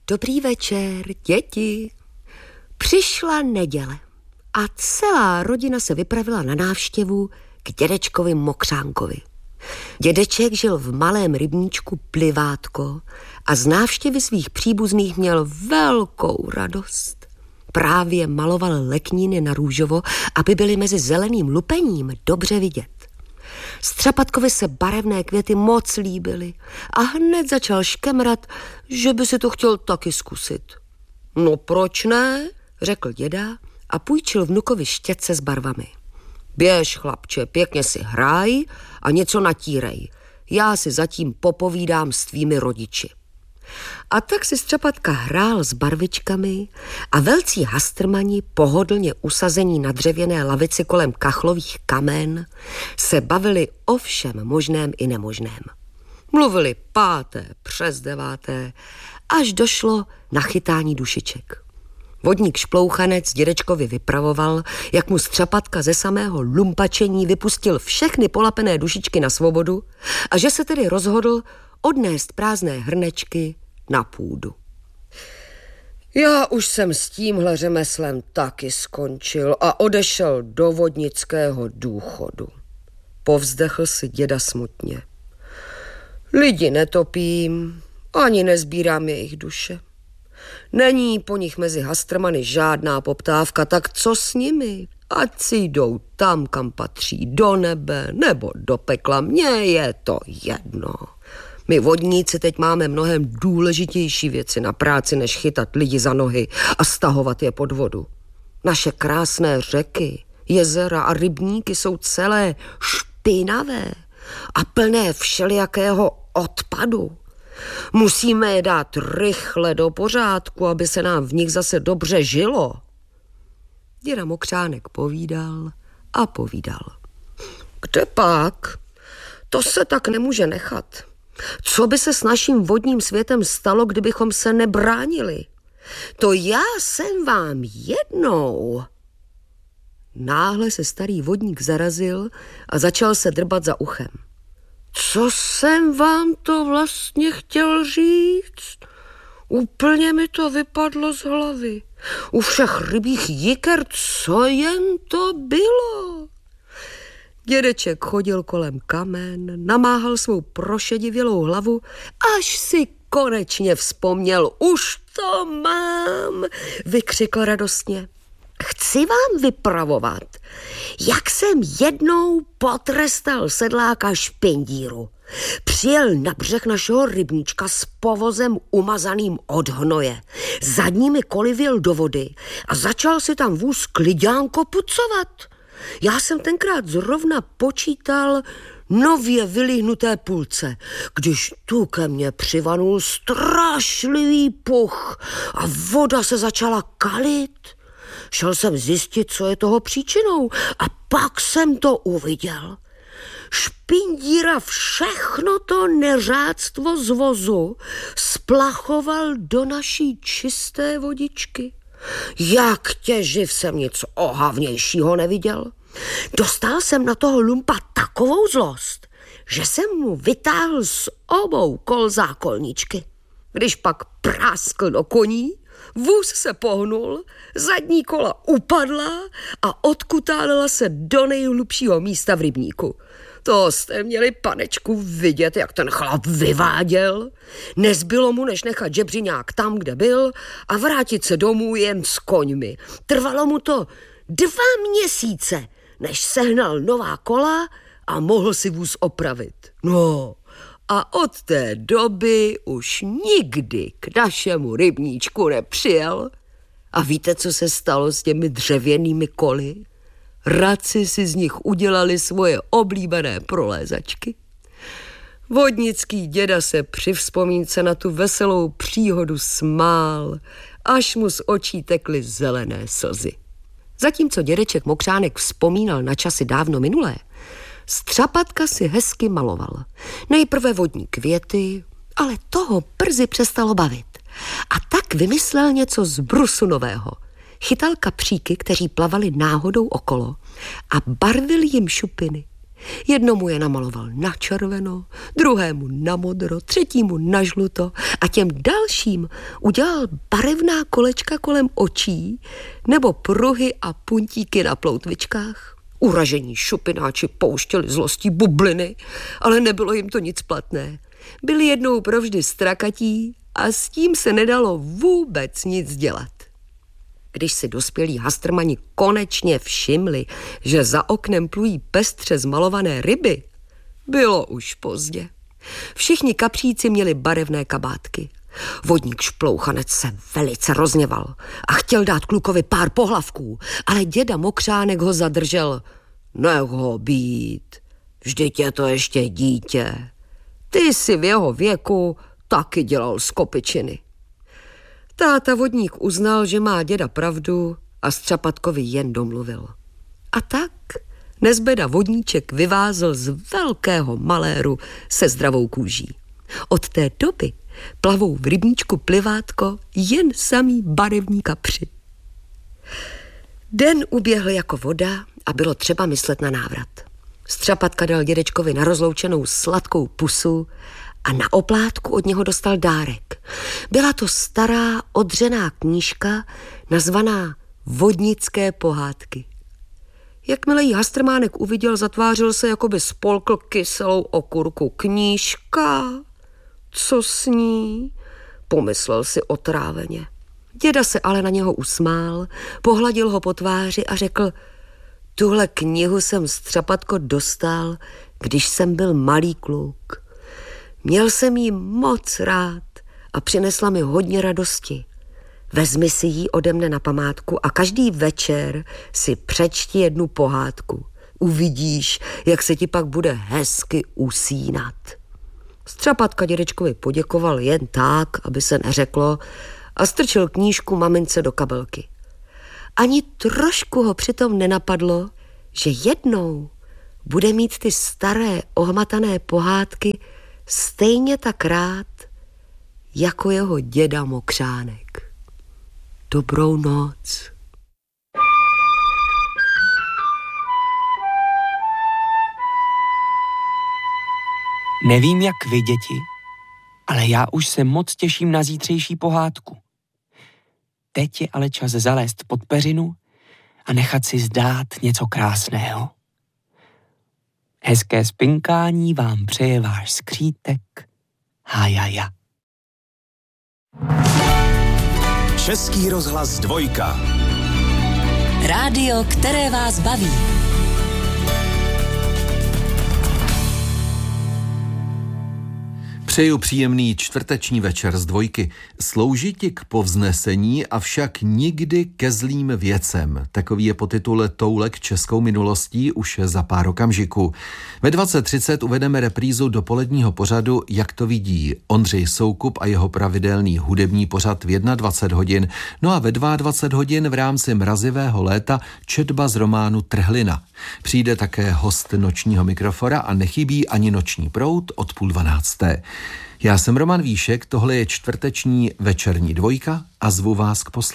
Dobrý večer, děti. Přišla neděle a celá rodina se vypravila na návštěvu k dědečkovi Mokřánkovi. Dědeček žil v malém rybníčku Plivátko a z návštěvy svých příbuzných měl velkou radost. Právě maloval lekníny na růžovo, aby byly mezi zeleným lupením dobře vidět. Střapatkovi se barevné květy moc líbily a hned začal škemrat, že by si to chtěl taky zkusit. No proč ne, řekl děda a půjčil vnukovi štětce s barvami. Běž, chlapče, pěkně si hraj a něco natírej. Já si zatím popovídám s tvými rodiči. A tak si Střapatka hrál s barvičkami a velcí hastrmani, pohodlně usazení na dřevěné lavici kolem kachlových kamen, se bavili o všem možném i nemožném. Mluvili 5. přes 9. až došlo na chytání dušiček. Vodník Šplouchanec dědečkovi vypravoval, jak mu Střapatka ze samého lumpačení vypustil všechny polapené dušičky na svobodu a že se tedy rozhodl odnést prázdné hrnečky na půdu. Já už jsem s tímhle řemeslem taky skončil a odešel do vodnického důchodu. Povzdechl si děda smutně. Lidi netopím, ani nezbírám jejich duše. Není po nich mezi hastrmany žádná poptávka, tak co s nimi? Ať si jdou tam, kam patří, do nebe nebo do pekla, mně je to jedno. My vodníci teď máme mnohem důležitější věci na práci, než chytat lidi za nohy a stahovat je pod vodu. Naše krásné řeky, jezera a rybníky jsou celé špinavé a plné všelijakého odpadu. Musíme je dát rychle do pořádku, aby se nám v nich zase dobře žilo. Děda Mokřánek povídal a povídal. Kde pak? To se tak nemůže nechat. Co by se s naším vodním světem stalo, kdybychom se nebránili? To já jsem vám jednou. Náhle se starý vodník zarazil a začal se drbat za uchem. Co jsem vám to vlastně chtěl říct? Úplně mi to vypadlo z hlavy. U všech rybích jiker, co jen to bylo? Dědeček chodil kolem kamen, namáhal svou prošedivělou hlavu, až si konečně vzpomněl. Už to mám, vykřikl radostně. Chci vám vypravovat, jak jsem jednou potrestal sedláka Špindíru. Přijel na břeh našeho rybníčka s povozem umazaným od hnoje. Zadními koly vjel do vody a začal si tam vůz klidňánko pucovat. Já jsem tenkrát zrovna počítal nově vylíhnuté půlce, když tu ke mně přivanul strašlivý puch a voda se začala kalit. Šel jsem zjistit, co je toho příčinou a pak jsem to uviděl. Špindíra všechno to neřádstvo z vozu splachoval do naší čisté vodičky. Jak těživ jsem nic ohavnějšího neviděl. Dostal jsem na toho lumpa takovou zlost, že jsem mu vytáhl z obou kol zákolničky. Když pak práskl do koní, vůz se pohnul, zadní kola upadla a odkutálila se do nejhlubšího místa v rybníku. To jste měli, panečku, vidět, jak ten chlap vyváděl. Nezbylo mu, než nechat žebřiňák tam, kde byl a vrátit se domů jen s koňmi. Trvalo mu to 2 měsíce, než sehnal nová kola a mohl si vůz opravit. No, a od té doby už nikdy k našemu rybníčku nepřijel. A víte, co se stalo s těmi dřevěnými koly? Raci si z nich udělali svoje oblíbené prolézačky. Vodnický děda se při vzpomínce na tu veselou příhodu smál, až mu z očí tekly zelené slzy. Zatímco dědeček Mokřánek vzpomínal na časy dávno minulé, Střapatka si hezky maloval. Nejprve vodní květy, ale toho brzy přestalo bavit. A tak vymyslel něco z brusu nového. Chytal kapříky, kteří plavali náhodou okolo a barvil jim šupiny. Jednomu je namaloval na červeno, druhému na modro, třetímu na žluto a těm dalším udělal barevná kolečka kolem očí nebo pruhy a puntíky na ploutvičkách. Uražení šupináči pouštěli zlostí bubliny, ale nebylo jim to nic platné. Byli jednou provždy strakatí a s tím se nedalo vůbec nic dělat. Když si dospělí hastrmani konečně všimli, že za oknem plují pestře zmalované ryby, bylo už pozdě. Všichni kapříci měli barevné kabátky. Vodník Šplouchanec se velice rozněval a chtěl dát klukovi pár pohlavků, ale děda Mokřánek ho zadržel. Nech ho být, vždyť je to ještě dítě. Ty si v jeho věku taky dělal skopičiny. Táta vodník uznal, že má děda pravdu a Střapatkovi jen domluvil. A tak nezbeda vodníček vyvázl z velkého maléru se zdravou kůží. Od té doby plavou v rybníčku Plivátko jen samý barevní kapři. Den uběhl jako voda a bylo třeba myslet na návrat. Střapatka dal dědečkovi na rozloučenou sladkou pusu a na oplátku od něho dostal dárek. Byla to stará odřená knížka nazvaná Vodnické pohádky. Jakmile jí Hastrmánek uviděl, zatvářil se, jako by spolkl kyselou okurku. Knížka? Co s ní? Pomyslel si otráveně. Děda se ale na něho usmál, pohladil ho po tváři a řekl: tuhle knihu jsem, Střapatko, dostal, když jsem byl malý kluk. Měl jsem jí moc rád a přinesla mi hodně radosti. Vezmi si ji ode mne na památku a každý večer si přečti jednu pohádku. Uvidíš, jak se ti pak bude hezky usínat. Střapatka dědečkovi poděkoval jen tak, aby se neřeklo, a strčil knížku mamince do kabelky. Ani trošku ho přitom nenapadlo, že jednou bude mít ty staré ohmatané pohádky stejně tak rád, jako jeho děda Mokřánek. Dobrou noc. Nevím, jak vy, děti, ale já už se moc těším na zítřejší pohádku. Teď je ale čas zalézt pod peřinu a nechat si zdát něco krásného. Hezké spinkání vám přeje váš skřítek Hájaja. Český rozhlas 2. Rádio, které vás baví. Přeju příjemný čtvrteční večer z 2. Slouží ti k povznesení, avšak nikdy ke zlým věcem. Takový je podtitul Toulek českou minulostí už za pár okamžiků. Ve 20:30 uvedeme reprízu dopoledního pořadu Jak to vidí Ondřej Soukup a jeho pravidelný hudební pořad v 21 hodin. No a ve 22 hodin v rámci mrazivého léta četba z románu Trhlina. Přijde také host nočního mikrofona a nechybí ani noční proud od 11:30. Já jsem Roman Víšek, tohle je čtvrteční večerní 2 a zvu vás k poslechu.